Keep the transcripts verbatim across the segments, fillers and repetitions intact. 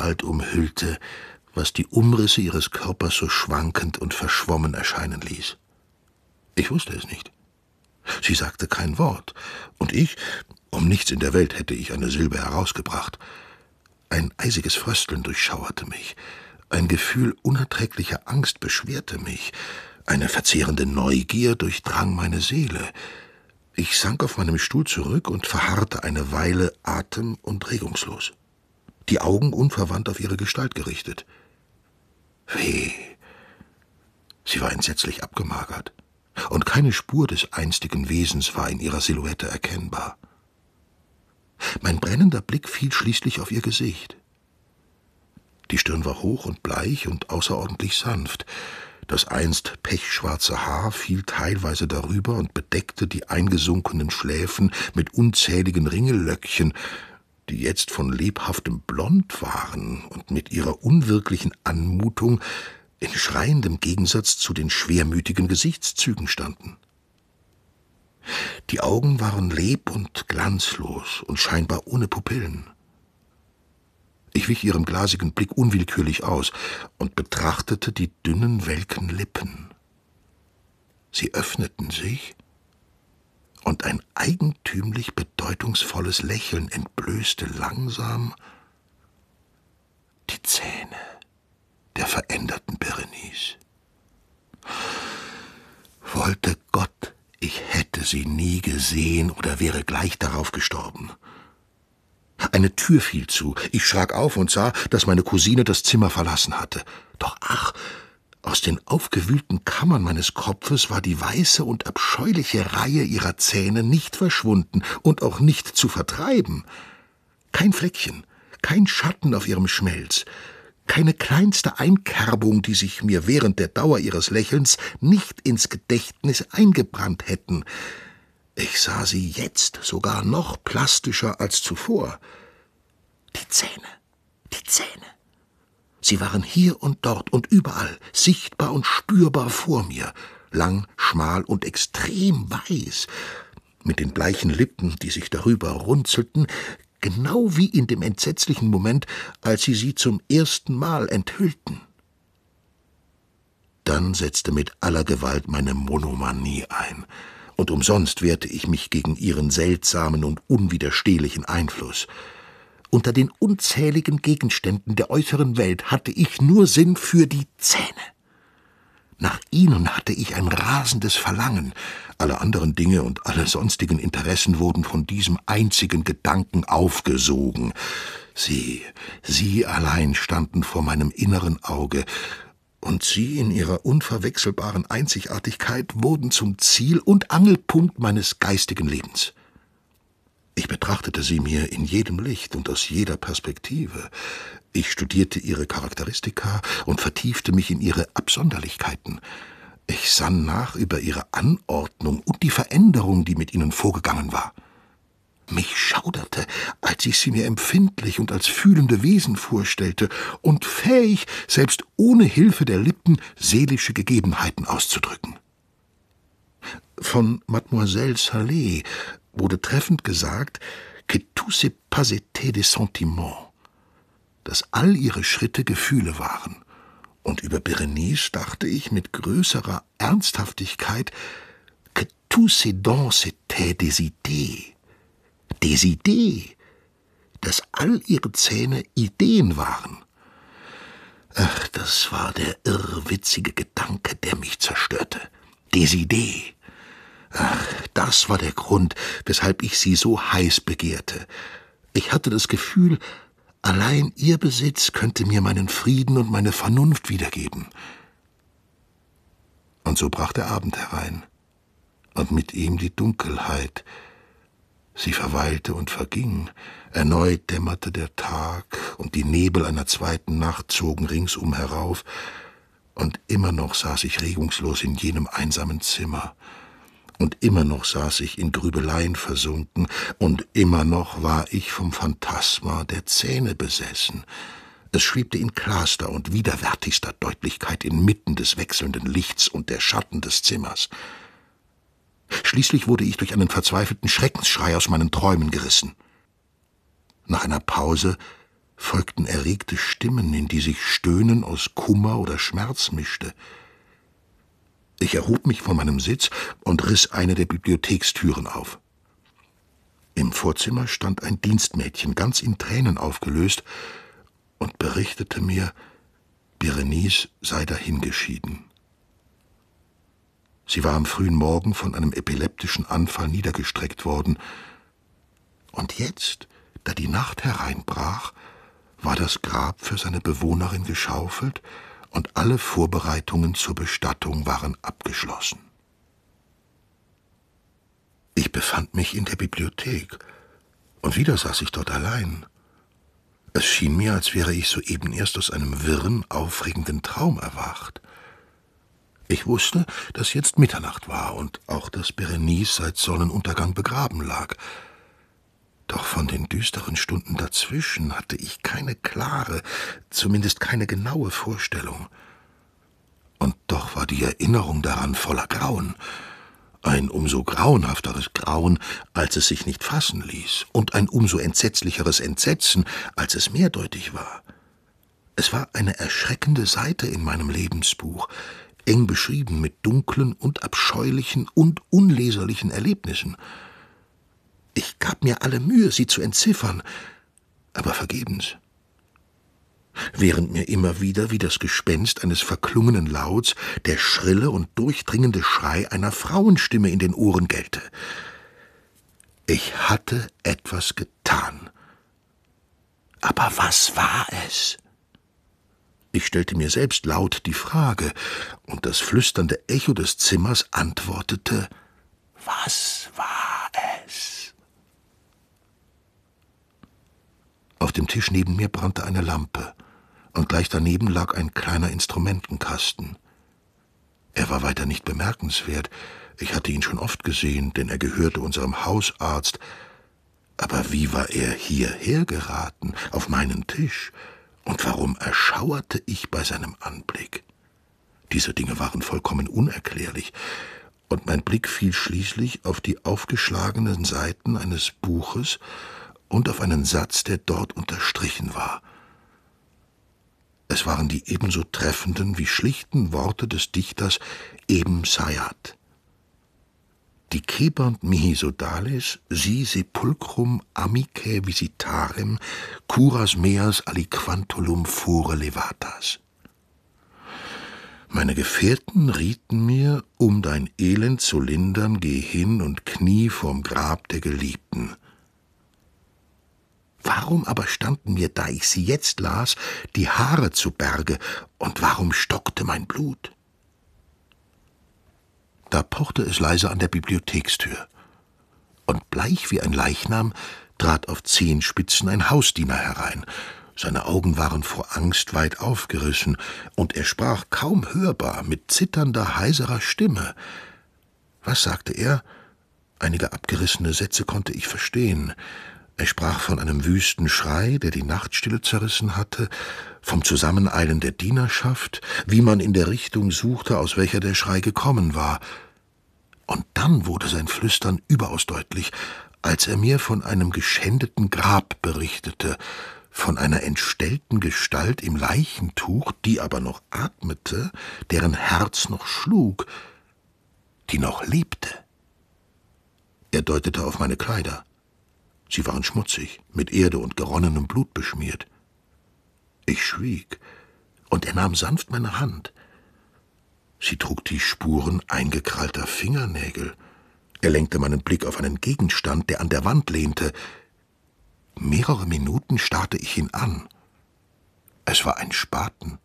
Gestalt umhüllte, was die Umrisse ihres Körpers so schwankend und verschwommen erscheinen ließ. Ich wusste es nicht. Sie sagte kein Wort, und ich, um nichts in der Welt hätte ich eine Silbe herausgebracht. Ein eisiges Frösteln durchschauerte mich, ein Gefühl unerträglicher Angst beschwerte mich, eine verzehrende Neugier durchdrang meine Seele. Ich sank auf meinem Stuhl zurück und verharrte eine Weile atem- und regungslos, die Augen unverwandt auf ihre Gestalt gerichtet. Weh! Sie war entsetzlich abgemagert, und keine Spur des einstigen Wesens war in ihrer Silhouette erkennbar. Mein brennender Blick fiel schließlich auf ihr Gesicht. Die Stirn war hoch und bleich und außerordentlich sanft. Das einst pechschwarze Haar fiel teilweise darüber und bedeckte die eingesunkenen Schläfen mit unzähligen Ringellöckchen, die jetzt von lebhaftem Blond waren und mit ihrer unwirklichen Anmutung in schreiendem Gegensatz zu den schwermütigen Gesichtszügen standen. Die Augen waren leb- und glanzlos und scheinbar ohne Pupillen. Ich wich ihrem glasigen Blick unwillkürlich aus und betrachtete die dünnen, welken Lippen. Sie öffneten sich, und ein eigentümlich bedeutungsvolles Lächeln entblößte langsam die Zähne der veränderten Berenice. Wollte Gott, ich hätte sie nie gesehen oder wäre gleich darauf gestorben. Eine Tür fiel zu. Ich schrak auf und sah, dass meine Cousine das Zimmer verlassen hatte. Doch ach, aus den aufgewühlten Kammern meines Kopfes war die weiße und abscheuliche Reihe ihrer Zähne nicht verschwunden und auch nicht zu vertreiben. Kein Fleckchen, kein Schatten auf ihrem Schmelz, keine kleinste Einkerbung, die sich mir während der Dauer ihres Lächelns nicht ins Gedächtnis eingebrannt hätten. Ich sah sie jetzt sogar noch plastischer als zuvor. Die Zähne, die Zähne. Sie waren hier und dort und überall, sichtbar und spürbar vor mir, lang, schmal und extrem weiß, mit den bleichen Lippen, die sich darüber runzelten, genau wie in dem entsetzlichen Moment, als sie sie zum ersten Mal enthüllten. Dann setzte mit aller Gewalt meine Monomanie ein, und umsonst wehrte ich mich gegen ihren seltsamen und unwiderstehlichen Einfluss. Unter den unzähligen Gegenständen der äußeren Welt hatte ich nur Sinn für die Zähne. Nach ihnen hatte ich ein rasendes Verlangen. Alle anderen Dinge und alle sonstigen Interessen wurden von diesem einzigen Gedanken aufgesogen. Sie, sie allein standen vor meinem inneren Auge, und sie in ihrer unverwechselbaren Einzigartigkeit wurden zum Ziel und Angelpunkt meines geistigen Lebens. Ich betrachtete sie mir in jedem Licht und aus jeder Perspektive. Ich studierte ihre Charakteristika und vertiefte mich in ihre Absonderlichkeiten. Ich sann nach über ihre Anordnung und die Veränderung, die mit ihnen vorgegangen war. Mich schauderte, als ich sie mir empfindlich und als fühlende Wesen vorstellte und fähig, selbst ohne Hilfe der Lippen, seelische Gegebenheiten auszudrücken. Von Mademoiselle Salé wurde treffend gesagt, que tous ses pas étaient des sentiments, dass all ihre Schritte Gefühle waren. Und über Berenice dachte ich mit größerer Ernsthaftigkeit, que tous ses dents étaient des idées, des idées, dass all ihre Zähne Ideen waren. Ach, das war der irrwitzige Gedanke, der mich zerstörte. Des Idées. Ach, das war der Grund, weshalb ich sie so heiß begehrte. Ich hatte das Gefühl, allein ihr Besitz könnte mir meinen Frieden und meine Vernunft wiedergeben. Und so brach der Abend herein, und mit ihm die Dunkelheit. Sie verweilte und verging. Erneut dämmerte der Tag, und die Nebel einer zweiten Nacht zogen ringsum herauf, und immer noch saß ich regungslos in jenem einsamen Zimmer. Und immer noch saß ich in Grübeleien versunken, und immer noch war ich vom Phantasma der Zähne besessen. Es schwebte in klarster und widerwärtigster Deutlichkeit inmitten des wechselnden Lichts und der Schatten des Zimmers. Schließlich wurde ich durch einen verzweifelten Schreckensschrei aus meinen Träumen gerissen. Nach einer Pause folgten erregte Stimmen, in die sich Stöhnen aus Kummer oder Schmerz mischte. Ich erhob mich von meinem Sitz und riss eine der Bibliothekstüren auf. Im Vorzimmer stand ein Dienstmädchen, ganz in Tränen aufgelöst, und berichtete mir, Berenice sei dahingeschieden. Sie war am frühen Morgen von einem epileptischen Anfall niedergestreckt worden, und jetzt, da die Nacht hereinbrach, war das Grab für seine Bewohnerin geschaufelt, und alle Vorbereitungen zur Bestattung waren abgeschlossen. Ich befand mich in der Bibliothek, und wieder saß ich dort allein. Es schien mir, als wäre ich soeben erst aus einem wirren, aufregenden Traum erwacht. Ich wusste, dass jetzt Mitternacht war und auch, dass Berenice seit Sonnenuntergang begraben lag. Doch von den düsteren Stunden dazwischen hatte ich keine klare, zumindest keine genaue Vorstellung. Und doch war die Erinnerung daran voller Grauen. Ein umso grauenhafteres Grauen, als es sich nicht fassen ließ, und ein umso entsetzlicheres Entsetzen, als es mehrdeutig war. Es war eine erschreckende Seite in meinem Lebensbuch, eng beschrieben mit dunklen und abscheulichen und unleserlichen Erlebnissen. Ich gab mir alle Mühe, sie zu entziffern, aber vergebens. Während mir immer wieder wie das Gespenst eines verklungenen Lauts der schrille und durchdringende Schrei einer Frauenstimme in den Ohren gellte. Ich hatte etwas getan. Aber was war es? Ich stellte mir selbst laut die Frage, und das flüsternde Echo des Zimmers antwortete, was war es? Auf dem Tisch neben mir brannte eine Lampe, und gleich daneben lag ein kleiner Instrumentenkasten. Er war weiter nicht bemerkenswert, ich hatte ihn schon oft gesehen, denn er gehörte unserem Hausarzt. Aber wie war er hierher geraten, auf meinen Tisch, und warum erschauerte ich bei seinem Anblick? Diese Dinge waren vollkommen unerklärlich, und mein Blick fiel schließlich auf die aufgeschlagenen Seiten eines Buches und auf einen Satz, der dort unterstrichen war. Es waren die ebenso treffenden wie schlichten Worte des Dichters Ebn Zayat. Dicebant mihi sodales, si sepulchrum amicae visitarem, curas meas aliquantulum fore levatas. Meine Gefährten rieten mir, um dein Elend zu lindern, geh hin und knie vorm Grab der Geliebten. Warum aber standen mir, da ich sie jetzt las, die Haare zu Berge, und warum stockte mein Blut? Da pochte es leise an der Bibliothekstür, und bleich wie ein Leichnam trat auf Zehenspitzen ein Hausdiener herein. Seine Augen waren vor Angst weit aufgerissen, und er sprach kaum hörbar, mit zitternder, heiserer Stimme. Was sagte er? Einige abgerissene Sätze konnte ich verstehen. Er sprach von einem wüsten Schrei, der die Nachtstille zerrissen hatte, vom Zusammeneilen der Dienerschaft, wie man in der Richtung suchte, aus welcher der Schrei gekommen war. Und dann wurde sein Flüstern überaus deutlich, als er mir von einem geschändeten Grab berichtete, von einer entstellten Gestalt im Leichentuch, die aber noch atmete, deren Herz noch schlug, die noch lebte. Er deutete auf meine Kleider. Sie waren schmutzig, mit Erde und geronnenem Blut beschmiert. Ich schwieg, und er nahm sanft meine Hand. Sie trug die Spuren eingekrallter Fingernägel. Er lenkte meinen Blick auf einen Gegenstand, der an der Wand lehnte. Mehrere Minuten starrte ich ihn an. Es war ein Spaten.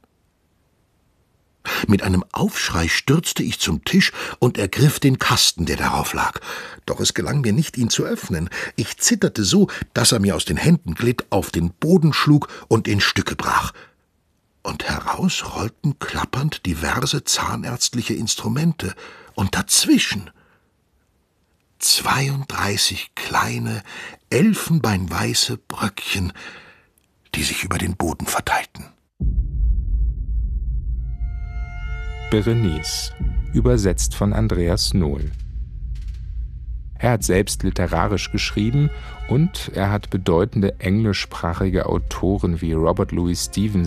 Mit einem Aufschrei stürzte ich zum Tisch und ergriff den Kasten, der darauf lag. Doch es gelang mir nicht, ihn zu öffnen. Ich zitterte so, dass er mir aus den Händen glitt, auf den Boden schlug und in Stücke brach. Und heraus rollten klappernd diverse zahnärztliche Instrumente, und dazwischen zweiunddreißig kleine, elfenbeinweiße Bröckchen, die sich über den Boden verteilten. Berenice, übersetzt von Andreas Nohl. Er hat selbst literarisch geschrieben und er hat bedeutende englischsprachige Autoren wie Robert Louis Stevenson